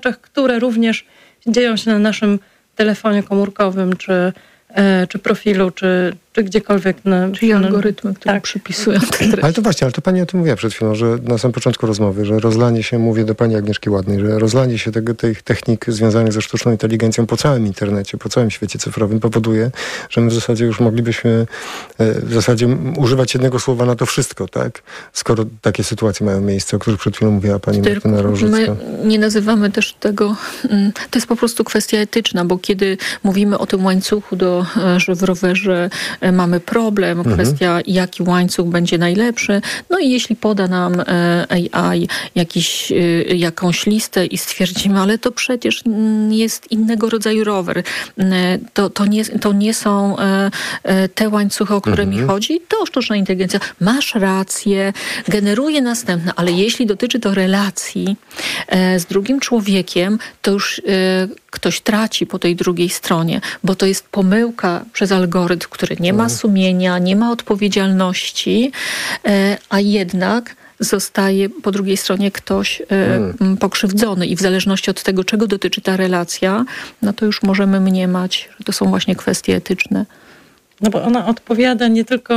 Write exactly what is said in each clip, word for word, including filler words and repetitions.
rzeczach, które również dzieją się na naszym telefonie komórkowym, czy, e, czy profilu, czy, czy gdziekolwiek. Na, Czyli algorytmy, które tak. przypisują te treści. Ale to właśnie, ale to pani o tym mówiła przed chwilą, że na samym początku rozmowy, że rozlanie się, mówię do pani Agnieszki Ładnej, że rozlanie się tego, tych technik związanych ze sztuczną inteligencją po całym internecie, po całym świecie cyfrowym powoduje, że my w zasadzie już moglibyśmy w zasadzie używać jednego słowa na to wszystko, tak? Skoro takie sytuacje mają miejsce, o których przed chwilą mówiła pani Martyna Rożycka. My nie nazywamy też tego, to jest po prostu kwestia etyczna, bo kiedy mówimy o tym łańcuchu, do, że w rowerze mamy problem, mhm. kwestia jaki łańcuch będzie najlepszy, no i jeśli poda nam A I jakiś, jakąś listę i stwierdzimy, ale to przecież jest innego rodzaju rower, to, to, nie, to nie są te łańcuchy, o które mhm. mi chodzi, to sztuczna inteligencja. Masz rację, generuje następne, ale jeśli dotyczy to relacji z drugim człowiekiem, to już ktoś traci po tej drugiej stronie, bo to jest pomyłka przez algorytm, który nie ma sumienia, nie ma odpowiedzialności, a jednak zostaje po drugiej stronie ktoś hmm. pokrzywdzony i w zależności od tego, czego dotyczy ta relacja, no to już możemy mniemać, że to są właśnie kwestie etyczne. No bo ona odpowiada nie tylko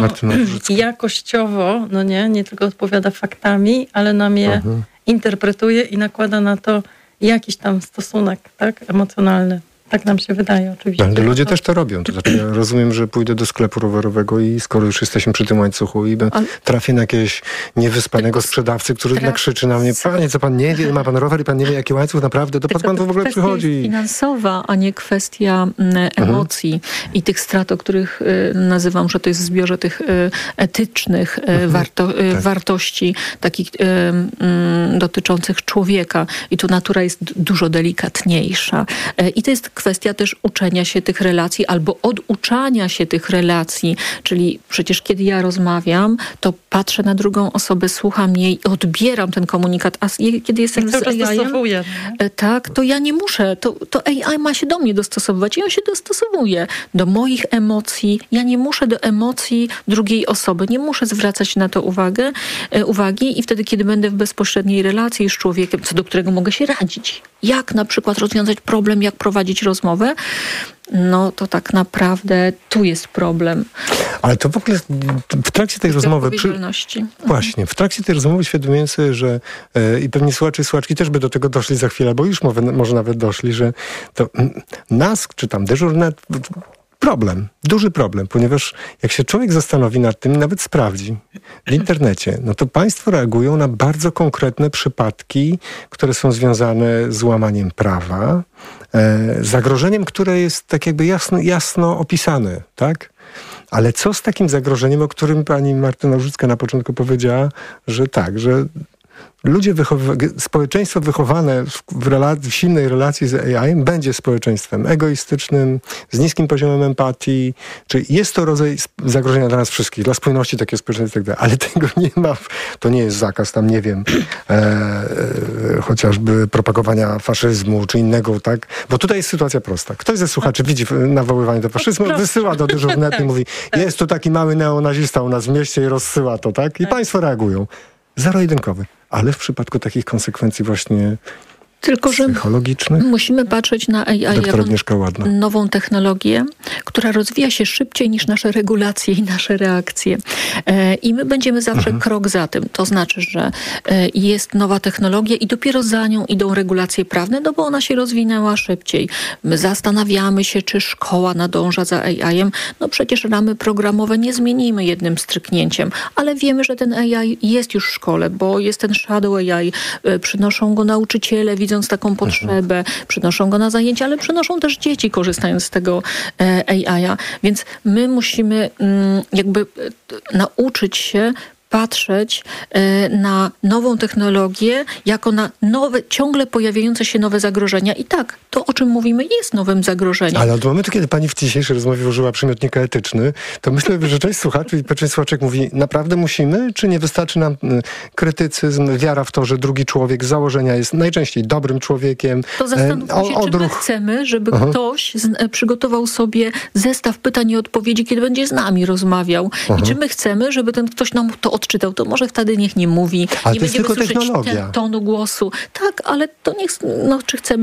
jakościowo, no nie, nie tylko odpowiada faktami, ale nam je uh-huh. interpretuje i nakłada na to jakiś tam stosunek, tak, emocjonalny. Tak nam się wydaje oczywiście. Ale ludzie to... też to robią. To znaczy, ja rozumiem, że pójdę do sklepu rowerowego i skoro już jesteśmy przy tym łańcuchu i Ale... trafię na jakiegoś niewyspanego sprzedawcy, który Traf... krzyczy na mnie, panie, co pan nie wie, ma pan rower i pan nie wie, jaki łańcuch, naprawdę, to po co pan tu w ogóle przychodzi? To jest finansowa, a nie kwestia emocji mhm. i tych strat, o których y, nazywam, że to jest w zbiorze tych y, etycznych y, mhm. warto, y, tak. wartości takich y, y, dotyczących człowieka. I tu natura jest dużo delikatniejsza. Y, I to jest kwestia też uczenia się tych relacji albo oduczania się tych relacji. Czyli przecież kiedy ja rozmawiam, to patrzę na drugą osobę, słucham jej i odbieram ten komunikat. A kiedy jestem z A I-em, tak, to ja nie muszę. To, to A I ma się do mnie dostosowywać i on się dostosowuje do moich emocji. Ja nie muszę do emocji drugiej osoby. Nie muszę zwracać na to uwagę, uwagi i wtedy, kiedy będę w bezpośredniej relacji z człowiekiem, co do którego mogę się radzić. Jak na przykład rozwiązać problem, jak prowadzić rozmowę, no to tak naprawdę tu jest problem. Ale to w ogóle w trakcie tej rozmowy... Przy... Właśnie, w trakcie tej rozmowy uświadomiłem sobie, że yy, i pewnie słuchacze i słuchaczki też by do tego doszli za chwilę, bo już może, może nawet doszli, że to nas, czy tam dyżurne... Problem, duży problem, ponieważ jak się człowiek zastanowi nad tym i nawet sprawdzi w internecie, no to państwo reagują na bardzo konkretne przypadki, które są związane z łamaniem prawa, e, zagrożeniem, które jest tak jakby jasno, jasno opisane, tak? Ale co z takim zagrożeniem, o którym pani Martyna Rożycka na początku powiedziała, że tak, że ludzie, wychow- społeczeństwo wychowane w, w, rela- w silnej relacji z A I będzie społeczeństwem egoistycznym, z niskim poziomem empatii. Czyli jest to rodzaj zagrożenia dla nas wszystkich, dla spójności takiego społeczeństwa i tak dalej. Ale tego nie ma. To nie jest zakaz tam, nie wiem, e, e, chociażby propagowania faszyzmu czy innego, tak? Bo tutaj jest sytuacja prosta. Ktoś ze słuchaczy widzi nawoływanie do faszyzmu, wysyła do dyżurnetu i mówi, jest tu taki mały neonazista u nas w mieście i rozsyła to, tak? I państwo reagują. Zero-jedynkowy. Ale w przypadku takich konsekwencji właśnie Tylko, że psychologicznych musimy patrzeć na A I jako nową technologię, która rozwija się szybciej niż nasze regulacje i nasze reakcje. I my będziemy zawsze mhm. krok za tym. To znaczy, że jest nowa technologia i dopiero za nią idą regulacje prawne, no bo ona się rozwinęła szybciej. My zastanawiamy się, czy szkoła nadąża za A I-em. No przecież ramy programowe nie zmienimy jednym stryknięciem, ale wiemy, że ten A I jest już w szkole, bo jest ten shadow A I. Przynoszą go nauczyciele, widząc taką potrzebę, mhm. przynoszą go na zajęcia, ale przynoszą też dzieci, korzystając z tego A I-a. Więc my musimy jakby nauczyć się patrzeć na nową technologię jako na nowe, ciągle pojawiające się nowe zagrożenia. I tak, to o czym mówimy jest nowym zagrożeniem. Ale od momentu, kiedy pani w dzisiejszej rozmowie użyła przymiotnika etyczny, to myślę, że część słuchaczy i część słuchaczek mówi, naprawdę musimy, czy nie wystarczy nam krytycyzm, wiara w to, że drugi człowiek z założenia jest najczęściej dobrym człowiekiem. To zastanówmy się, czy my chcemy, żeby Aha. ktoś z, przygotował sobie zestaw pytań i odpowiedzi, kiedy będzie z nami rozmawiał. Aha. I czy my chcemy, żeby ten ktoś nam to odczytał, to może wtedy niech nie mówi. Ale nie to jest będziemy tylko słyszeć technologia. tonu głosu. Tak, ale to niech, no, czy chcemy